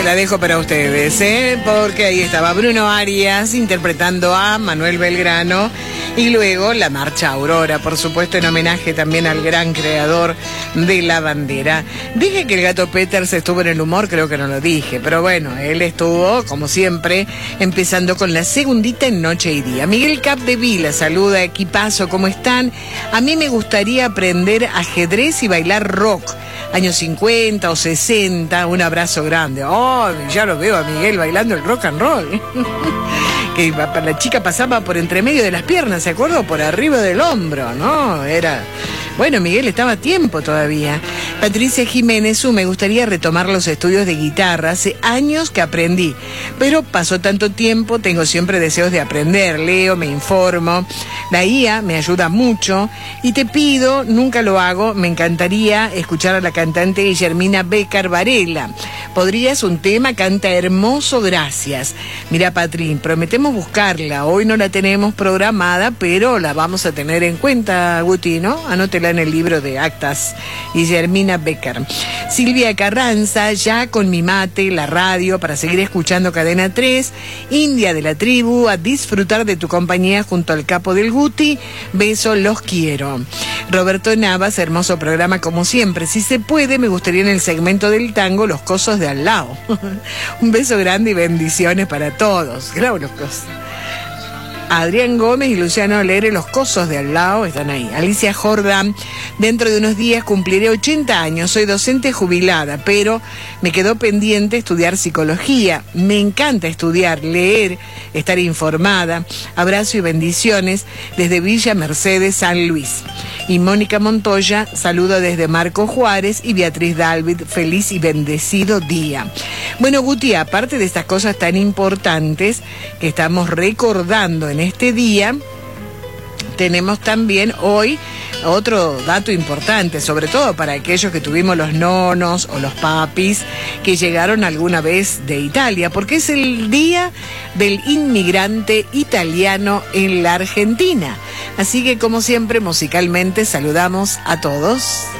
la dejo para ustedes, porque ahí estaba Bruno Arias interpretando a Manuel Belgrano y luego la Marcha Aurora, por supuesto en homenaje también al gran creador de la bandera. Dije que el Gato Peters estuvo en el humor, creo que no lo dije, pero bueno, él estuvo, como siempre, empezando con la segundita en Noche y Día. Miguel Capdevila saluda, equipazo, ¿cómo están? A mí me gustaría aprender ajedrez y bailar rock. Años 50 o 60, un abrazo grande. Oh, ya lo veo a Miguel bailando el rock and roll. Que la chica pasaba por entre medio de las piernas, ¿se acuerda? Por arriba del hombro, ¿no? Era... Bueno, Miguel estaba a tiempo todavía. Patricia Jiménez, me gustaría retomar los estudios de guitarra. Hace años que aprendí, pero pasó tanto tiempo, tengo siempre deseos de aprender. Leo, me informo. La IA me ayuda mucho y te pido, nunca lo hago, me encantaría escuchar a la cantante Guillermina Béccar Varela. ¿Podrías un tema? Canta hermoso, gracias. Mira, Patrín, prometemos buscarla. Hoy no la tenemos programada, pero la vamos a tener en cuenta, Guti, ¿no? Anótela en el libro de actas. Guillermina Béccar. Silvia Carranza, ya con mi mate, la radio, para seguir escuchando Cadena 3. India de la tribu, a disfrutar de tu compañía junto al capo del Guti. Beso, los quiero. Roberto Navas, hermoso programa como siempre. Si se puede, me gustaría en el segmento del tango, los cosos de al lado. Un beso grande y bendiciones para todos. Claro, los cosos. Adrián Gómez y Luciano Lere, los cosos de al lado, están ahí. Alicia Jordán, dentro de unos días cumpliré 80 años, soy docente jubilada, pero me quedó pendiente estudiar psicología. Me encanta estudiar, leer, estar informada. Abrazo y bendiciones desde Villa Mercedes, San Luis. Y Mónica Montoya, saludo desde Marco Juárez y Beatriz Dalvid, feliz y bendecido día. Bueno, Guti, aparte de estas cosas tan importantes que estamos recordando en este día, tenemos también hoy otro dato importante, sobre todo para aquellos que tuvimos los nonos o los papis que llegaron alguna vez de Italia, porque es el día del inmigrante italiano en la Argentina. Así que, como siempre, musicalmente saludamos a todos.